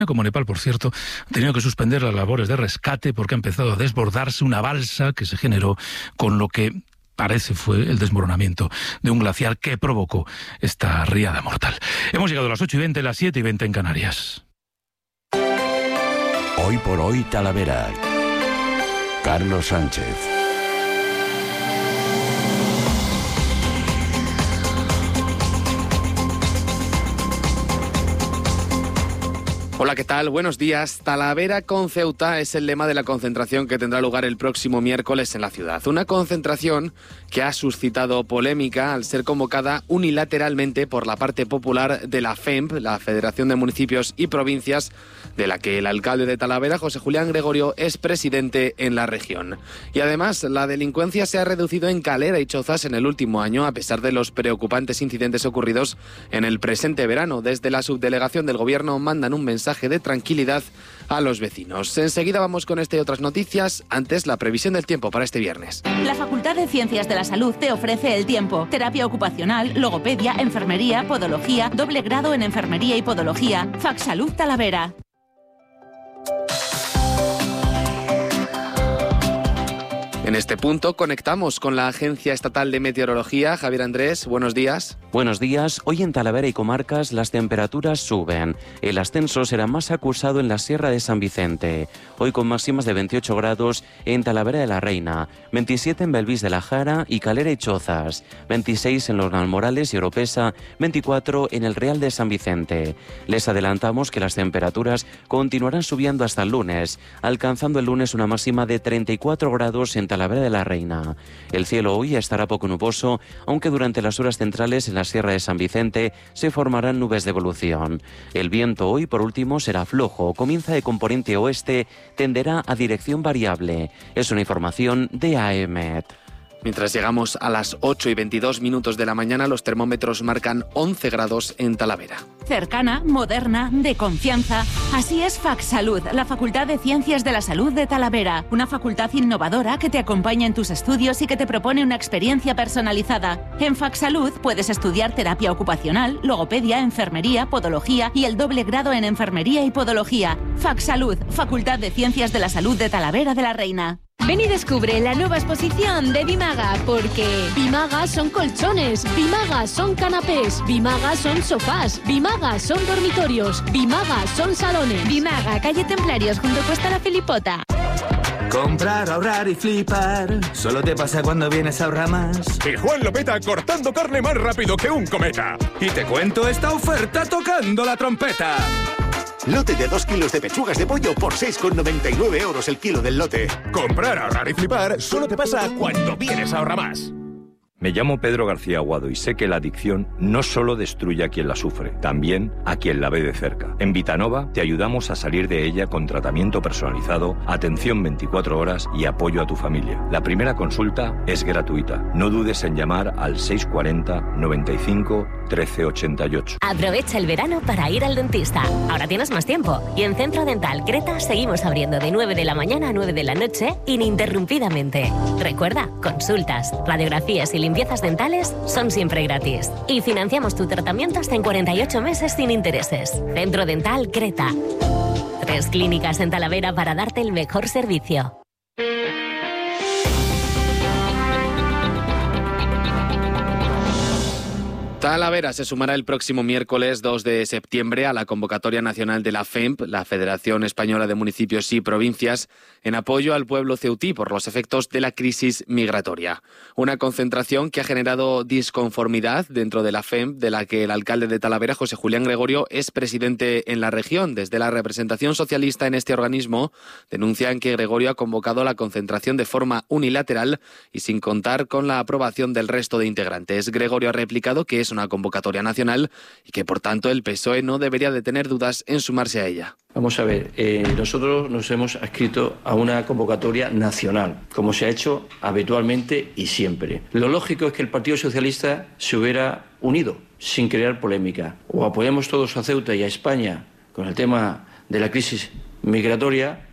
como Nepal, por cierto, ha tenido que suspender las labores de rescate porque ha empezado a desbordarse una balsa que se generó con lo que parece fue el desmoronamiento de un glaciar que provocó esta riada mortal. Hemos llegado a las 8:20, las 7:20 en Canarias. Hoy por hoy Talavera. Carlos Sánchez. Hola, ¿qué tal? Buenos días. Talavera con Ceuta es el lema de la concentración que tendrá lugar el próximo miércoles en la ciudad. Una concentración que ha suscitado polémica al ser convocada unilateralmente por la parte popular de la FEMP, la Federación de Municipios y Provincias, de la que el alcalde de Talavera, José Julián Gregorio, es presidente en la región. Y además, la delincuencia se ha reducido en Calera y Chozas en el último año, a pesar de los preocupantes incidentes ocurridos en el presente verano. Desde la subdelegación del Gobierno mandan un mensaje de tranquilidad a los vecinos. Enseguida vamos con esta y otras noticias. Antes, la previsión del tiempo para este viernes. La Facultad de Ciencias de la Salud te ofrece el tiempo. Terapia ocupacional, logopedia, enfermería, podología, doble grado en enfermería y podología. Facsalud Talavera. En este punto conectamos con la Agencia Estatal de Meteorología. Javier Andrés, buenos días. Buenos días. Hoy en Talavera y comarcas las temperaturas suben. El ascenso será más acusado en la Sierra de San Vicente. Hoy con máximas de 28 grados en Talavera de la Reina, 27 en Belvís de la Jara y Calera y Chozas, 26 en Los Nalmorales y Oropesa, 24 en el Real de San Vicente. Les adelantamos que las temperaturas continuarán subiendo hasta el lunes, alcanzando el lunes una máxima de 34 grados en Talavera de la Reina. El cielo hoy estará poco nuboso, aunque durante las horas centrales en la Sierra de San Vicente se formarán nubes de evolución. El viento hoy, por último, será flojo, comienza de componente oeste, tenderá a dirección variable. Es una información de AEMET. Mientras llegamos a las 8:22 de la mañana, los termómetros marcan 11 grados en Talavera. Cercana, moderna, de confianza. Así es Facsalud, la Facultad de Ciencias de la Salud de Talavera. Una facultad innovadora que te acompaña en tus estudios y que te propone una experiencia personalizada. En Facsalud puedes estudiar terapia ocupacional, logopedia, enfermería, podología y el doble grado en enfermería y podología. Facsalud, Facultad de Ciencias de la Salud de Talavera de la Reina. Ven y descubre la nueva exposición de Bimaga, porque Bimaga son colchones, Bimaga son canapés, Bimaga son sofás, Bimaga son dormitorios, Bimaga son salones. Bimaga, calle Templarios, junto a Cuesta la Filipota. Comprar, ahorrar y flipar, solo te pasa cuando vienes a Ahorramás. Y Juan Lopeta cortando carne más rápido que un cometa. Y te cuento esta oferta tocando la trompeta. Lote de 2 kilos de pechugas de pollo por 6,99 euros el kilo del lote. Comprar, ahorrar y flipar solo te pasa cuando vienes a Ahorramás. Me llamo Pedro García Aguado y sé que la adicción no solo destruye a quien la sufre, también a quien la ve de cerca. En Vitanova te ayudamos a salir de ella con tratamiento personalizado, atención 24 horas y apoyo a tu familia. La primera consulta es gratuita. No dudes en llamar al 640 95 1388. Aprovecha el verano para ir al dentista. Ahora tienes más tiempo. Y en Centro Dental Creta seguimos abriendo de 9 de la mañana a 9 de la noche ininterrumpidamente. Recuerda, consultas, radiografías y limpiezas dentales son siempre gratis. Y financiamos tu tratamiento hasta en 48 meses sin intereses. Centro Dental Creta. 3 clínicas en Talavera para darte el mejor servicio. Talavera se sumará el próximo miércoles 2 de septiembre a la convocatoria nacional de la FEMP, la Federación Española de Municipios y Provincias, en apoyo al pueblo ceutí por los efectos de la crisis migratoria. Una concentración que ha generado disconformidad dentro de la FEMP, de la que el alcalde de Talavera, José Julián Gregorio, es presidente en la región. Desde la representación socialista en este organismo denuncian que Gregorio ha convocado la concentración de forma unilateral y sin contar con la aprobación del resto de integrantes. Gregorio ha replicado que es una convocatoria nacional y que, por tanto, el PSOE no debería de tener dudas en sumarse a ella. Vamos a ver, nosotros nos hemos adscrito a una convocatoria nacional, como se ha hecho habitualmente y siempre. Lo lógico es que el Partido Socialista se hubiera unido, sin crear polémica. O apoyamos todos a Ceuta y a España con el tema de la crisis migratoria,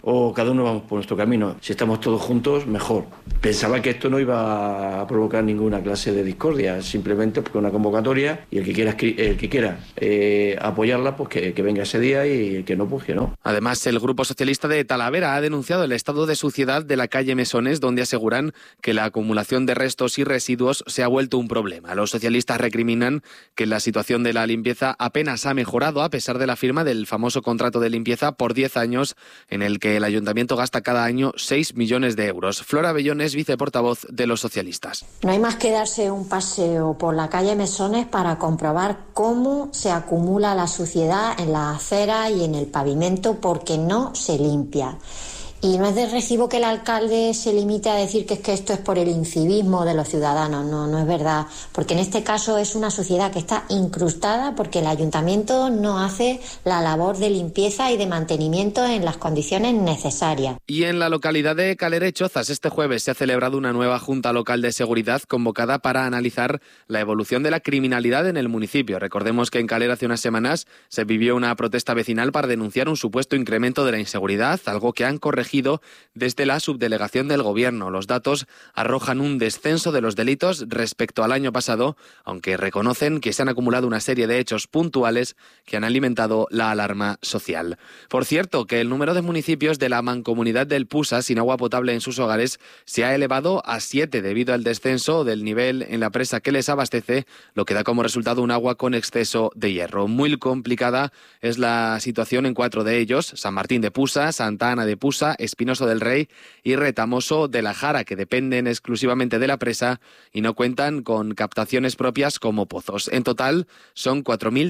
o cada uno vamos por nuestro camino. Si estamos todos juntos, mejor. Pensaba que esto no iba a provocar ninguna clase de discordia, simplemente porque una convocatoria y el que quiera apoyarla, pues que venga ese día, y el que no, pues que no. Además, el Grupo Socialista de Talavera ha denunciado el estado de suciedad de la calle Mesones, donde aseguran que la acumulación de restos y residuos se ha vuelto un problema. Los socialistas recriminan que la situación de la limpieza apenas ha mejorado a pesar de la firma del famoso contrato de limpieza por 10 años en el que el ayuntamiento gasta cada año 6 millones de euros. Flora Bellones, viceportavoz de los socialistas. No hay más que darse un paseo por la calle Mesones para comprobar cómo se acumula la suciedad en la acera y en el pavimento porque no se limpia. Y no es de recibo que el alcalde se limite a decir que esto es por el incivismo de los ciudadanos. No es verdad, porque en este caso es una suciedad que está incrustada porque el ayuntamiento no hace la labor de limpieza y de mantenimiento en las condiciones necesarias. Y en la localidad de Calera y Chozas, este jueves se ha celebrado una nueva Junta Local de Seguridad convocada para analizar la evolución de la criminalidad en el municipio. Recordemos que en Calera hace unas semanas se vivió una protesta vecinal para denunciar un supuesto incremento de la inseguridad, algo que han corregido desde la subdelegación del Gobierno. Los datos arrojan un descenso de los delitos respecto al año pasado, aunque reconocen que se han acumulado una serie de hechos puntuales que han alimentado la alarma social. Por cierto, que el número de municipios de la mancomunidad del Pusa sin agua potable en sus hogares se ha elevado a 7 debido al descenso del nivel en la presa que les abastece, lo que da como resultado un agua con exceso de hierro. Muy complicada es la situación en 4 de ellos: San Martín de Pusa, Santa Ana de Pusa, Espinoso del Rey y Retamoso de la Jara, que dependen exclusivamente de la presa y no cuentan con captaciones propias como pozos. En total, son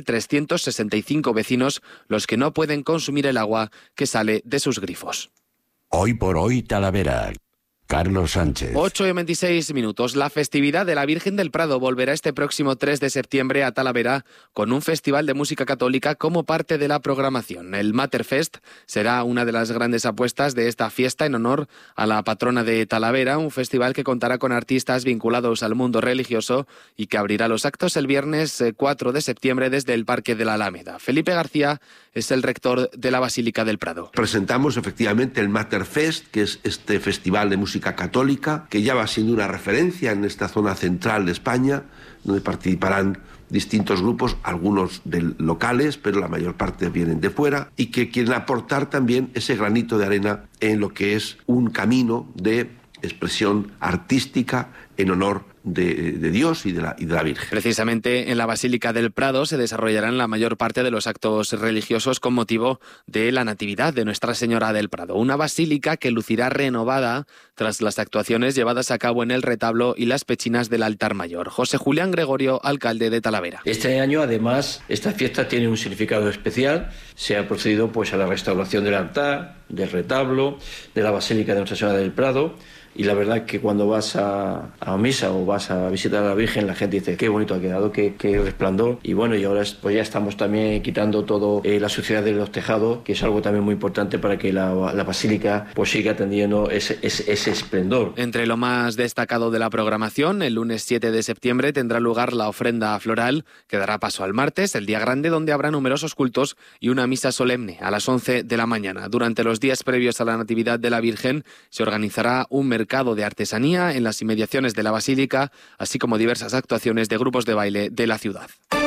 4.365 vecinos los que no pueden consumir el agua que sale de sus grifos. Hoy por hoy, Talavera. Carlos Sánchez. 8:26. La festividad de la Virgen del Prado volverá este próximo 3 de septiembre a Talavera con un festival de música católica como parte de la programación. El Materfest será una de las grandes apuestas de esta fiesta en honor a la patrona de Talavera, un festival que contará con artistas vinculados al mundo religioso y que abrirá los actos el viernes 4 de septiembre desde el Parque de la Alameda. Felipe García es el rector de la Basílica del Prado. Presentamos efectivamente el Materfest, que es este festival de música católica, que ya va siendo una referencia en esta zona central de España, donde participarán distintos grupos, algunos locales, pero la mayor parte vienen de fuera, y que quieren aportar también ese granito de arena en lo que es un camino de expresión artística en honor de Dios y de la Virgen. Precisamente en la Basílica del Prado se desarrollarán la mayor parte de los actos religiosos con motivo de la Natividad de Nuestra Señora del Prado. Una basílica que lucirá renovada tras las actuaciones llevadas a cabo en el retablo y las pechinas del altar mayor. José Julián Gregorio, alcalde de Talavera. Este año, además, esta fiesta tiene un significado especial. Se ha procedido pues a la restauración del altar, del retablo, de la Basílica de Nuestra Señora del Prado. Y la verdad que cuando vas a misa o vas a visitar a la Virgen, la gente dice qué bonito ha quedado, qué resplandor. Y bueno, y ahora pues ya estamos también quitando todo la suciedad de los tejados, que es algo también muy importante para que la basílica pues siga teniendo ese esplendor. Entre lo más destacado de la programación, el lunes 7 de septiembre tendrá lugar la ofrenda floral, que dará paso al martes, el día grande, donde habrá numerosos cultos y una misa solemne a las 11 de la mañana. Durante los días previos a la Natividad de la Virgen se organizará un mercado de artesanía en las inmediaciones de la Basílica, así como diversas actuaciones de grupos de baile de la ciudad.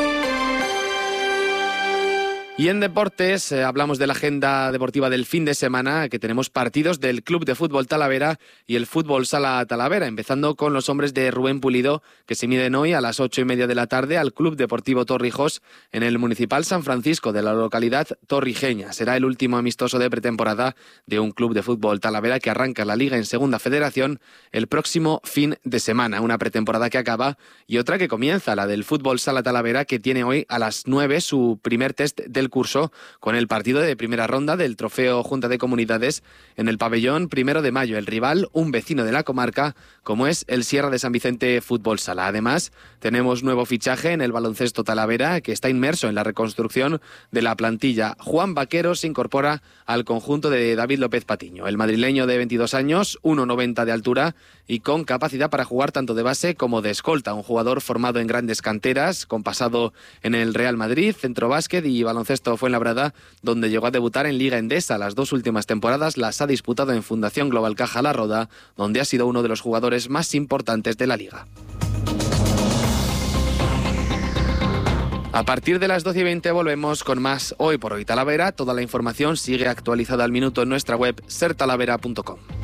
Y en deportes hablamos de la agenda deportiva del fin de semana, que tenemos partidos del Club de Fútbol Talavera y el Fútbol Sala Talavera, empezando con los hombres de Rubén Pulido, que se miden hoy a las 8:30 de la tarde al Club Deportivo Torrijos en el Municipal San Francisco de la localidad torrijeña. Será el último amistoso de pretemporada de un Club de Fútbol Talavera que arranca la Liga en Segunda Federación el próximo fin de semana. Una pretemporada que acaba y otra que comienza, la del Fútbol Sala Talavera, que tiene hoy a las 9 su primer test del curso con el partido de primera ronda del Trofeo Junta de Comunidades en el pabellón 1 de Mayo. El rival, un vecino de la comarca, como es el Sierra de San Vicente Fútbol Sala. Además, tenemos nuevo fichaje en el baloncesto Talavera, que está inmerso en la reconstrucción de la plantilla. Juan Vaquero se incorpora al conjunto de David López Patiño. El madrileño de 22 años, 1,90 de altura y con capacidad para jugar tanto de base como de escolta. Un jugador formado en grandes canteras, con pasado en el Real Madrid, centrobásquet y baloncesto baloncesto Fuenlabrada, donde llegó a debutar en Liga Endesa. Las 2 últimas temporadas las ha disputado en Fundación Global Caja La Roda, donde ha sido uno de los jugadores más importantes de la liga. A partir de las 12:20 volvemos con más Hoy por Hoy Talavera. Toda la información sigue actualizada al minuto en nuestra web sertalavera.com.